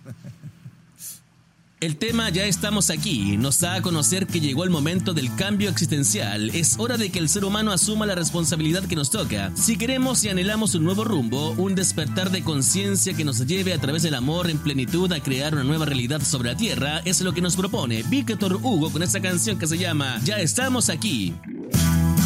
El tema Ya estamos aquí nos da a conocer que llegó el momento del cambio existencial. Es hora de que el ser humano asuma la responsabilidad que nos toca. Si queremos y anhelamos un nuevo rumbo, un despertar de conciencia que nos lleve a través del amor en plenitud a crear una nueva realidad sobre la Tierra, es lo que nos propone Víctor Hugo con esta canción que se llama Ya estamos aquí.